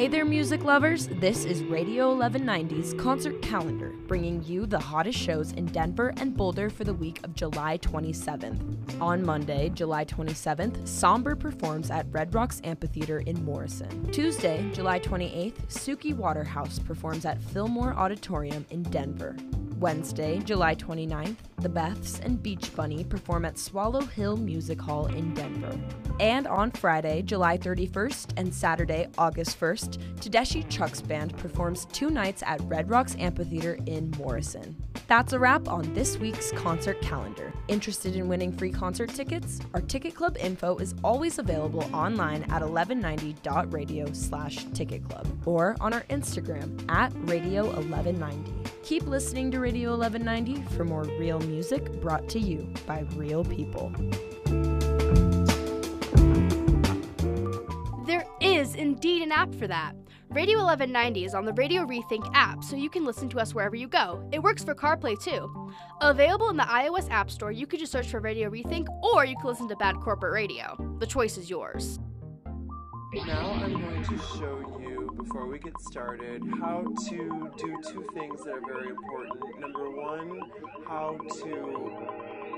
Hey there, music lovers. This is Radio 1190's Concert Calendar, bringing you the hottest shows in Denver and Boulder for the week of July 27th. On Monday, July 27th, Somber performs at Red Rocks Amphitheater in Morrison. Tuesday, July 28th, Suki Waterhouse performs at Fillmore Auditorium in Denver. Wednesday, July 29th, The Beths and Beach Bunny perform at Swallow Hill Music Hall in Denver. And on Friday, July 31st and Saturday, August 1st, Tedeschi Trucks Band performs 2 nights at Red Rocks Amphitheater in Morrison. That's a wrap on this week's concert calendar. Interested in winning free concert tickets? Our Ticket Club info is always available online at 1190.radio/Ticket Club or on our Instagram at Radio1190. Keep listening to Radio 1190 for more real music brought to you by real people. There is indeed an app for that. Radio 1190 is on the Radio Rethink app, so you can listen to us wherever you go. It works for CarPlay too. Available in the iOS App Store, you could just search for Radio Rethink, or you can listen to Bad Corporate Radio. The choice is yours. Now I'm going to show you, before we get started, how to do 2 things that are very important. Number 1, how to